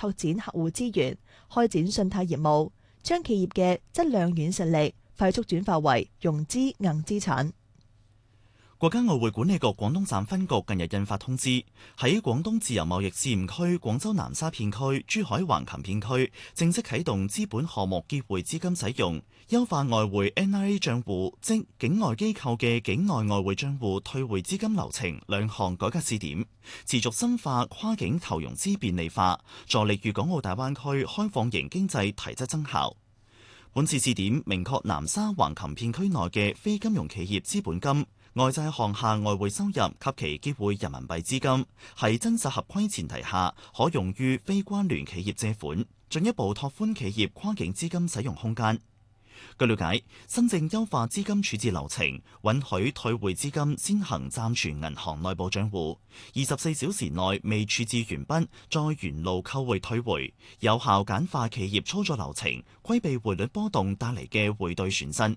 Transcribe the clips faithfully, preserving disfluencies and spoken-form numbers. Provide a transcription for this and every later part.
拓展客戶資源，開展信貸業務，將企業嘅質量軟實力快速轉化為融資硬資產。 國家外匯管理局廣東省分局近日印發通知，喺廣東自由貿易試驗區廣州南沙片區、珠海橫琴片區正式啟動資本項目結匯資金使用，優化外匯 N I A 賬戶，即境外機構嘅境外外匯賬戶退匯資金流程兩項改革試點，持續深化跨境投融資便利化，助力粵港澳大灣區開放型經濟提質增效。本次試點明確南沙橫琴片區內嘅非金融企業資本金、外債項下外匯收入及其結匯人民幣資金，喺真實合規前提下，可用於非關聯企業借款，進一步拓寬企業跨境資金使用空間。據了解，新政優化資金處置流程，允許退匯資金先行暫存銀行內部帳戶，二十四小時內未處置完畢，再原路扣匯退回，有效簡化企業操作流程，規避匯率波動帶嚟嘅匯兌損失。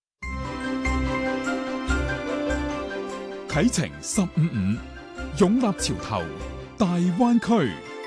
啟程十五五，勇立潮頭，大灣區。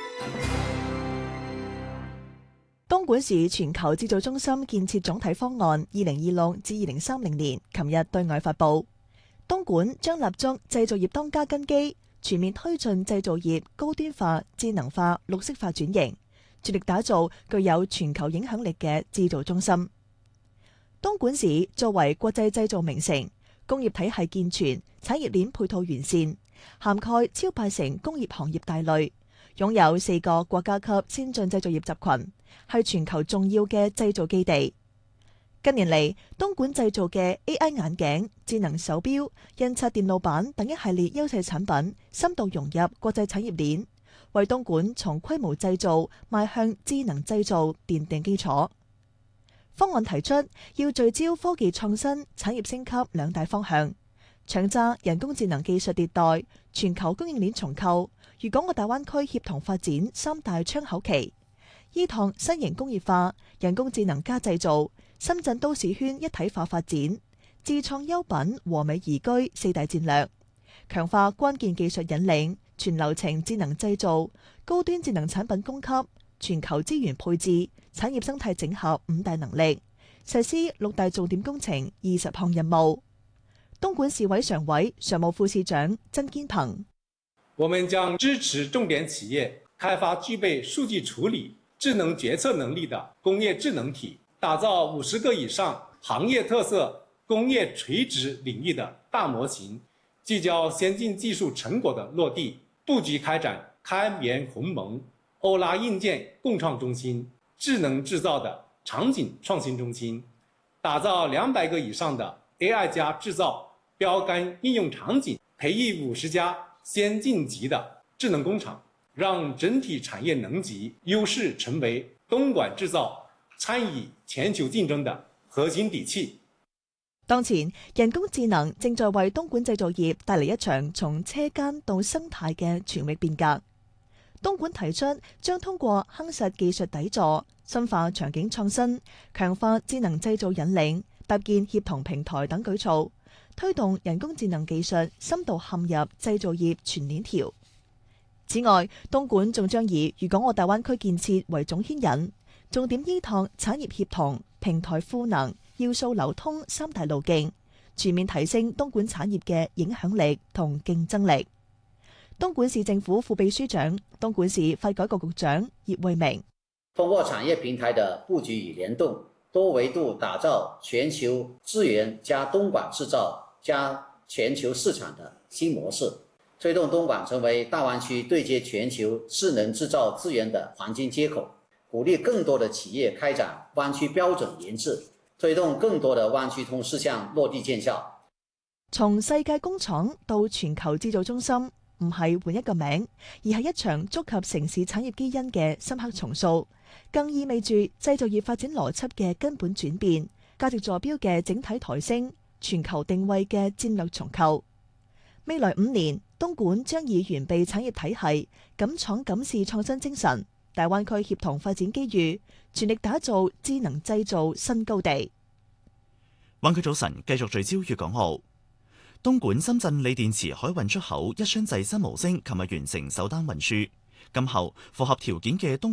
東莞市全球製造中心建設總體方案二零二六至二零三零年，琴日對外發布。東莞將立足製造業當家根基，全面推進製造業高端化、智能化、綠色化轉型，致力打造具有全球影響力嘅製造中心。東莞市作為國際製造名城，工業體系健全，產業鏈配套完善，涵蓋超八成工業行業大類，擁有四個國家級先進製造業集群，係全球重要嘅製造基地。近年嚟，東莞製造嘅 A I 眼鏡、智能手錶、印刷電路板等一系列優勢產品，深度融入國際產業鏈，為東莞從規模製造邁向智能製造奠定基礎。方案提出要聚焦科技創新、產業升級兩大方向，搶揸人工智能技術迭代、全球供應鏈重構、粵港澳大灣區協同發展三大窗口期，依託新型工業化、人工智能加製造、深圳都市圈一體化發展、智創優品和美宜居四大戰略，強化關鍵技術引領、全流程智能製造、高端智能產品供給、全球資源配置、產業生態整合五大能力，實施六大重點工程二十項任務。東莞市委常委、常務副市長曾堅鵬： 我們將支持重點企業開發具備數據處理、智能決策能力的工業智能體，打造五十個以上行業特色工業垂直領域的大模型，聚焦先進技術成果的落地，布局開展開棉鴻蒙、歐拉硬件共創中心、智能製造的場景創新中心，打造兩百個以上的 A I 加製造標杆應用場景，培育五十家先進級的智能工廠，讓整體產業能級優勢成為東莞製造參與全球競爭的核心底氣。 當前，人工智能正在為東莞製造業帶嚟一場從車間到生態嘅全域變革。東莞提出將通過夯實技術底座、深化場景創新、強化智能製造引領、搭建協同平台等舉措，推動人工智能技術深度嵌入製造業全鏈條。此外，東莞仲將以粵港澳大灣區建設為總牽引，重點依託產業協同、平台賦能、要素流通三大路徑，全面提升東莞產業嘅影響力同競爭力。東莞市政府副秘書長、東莞市發改局局長葉慧明： 通過產業平台的布局與聯動，多維度打造全球資源加東莞製造加全球市場的新模式，推動東莞成為大灣區對接全球智能製造資源的黃金接口，鼓勵更多的企業開展灣區標準研製，推動更多的灣區通事項落地見效。 從世界工廠到全球製造中心，唔係換一個名，而係一場觸及城市產業基因嘅深刻重塑，更意味住製造業發展邏輯嘅根本轉變，價值坐標嘅整體抬升，全球定位嘅戰略重構。未來五年，東莞將以完備產業體系、敢闖敢試創新精神、大灣區協同發展機遇，全力打造智能製造新高地。 灣區早晨繼續聚焦粵港澳。東莞深圳鋰電池海運出口一箱制新模式，琴日完成首單運輸。今後符合條件嘅東